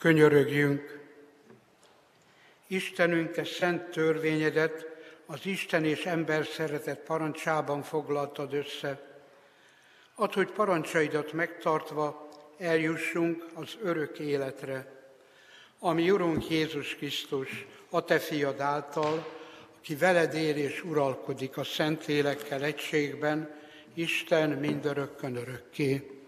Könyörögjünk! Istenünk, te szent törvényedet az Isten és ember szeretet parancsában foglaltad össze. Add, hogy parancsaidat megtartva eljussunk az örök életre, ami Urunk Jézus Krisztus, a te fiad által, aki veled él és uralkodik a Szentlélekkel egységben, Isten mindörökkön örökké.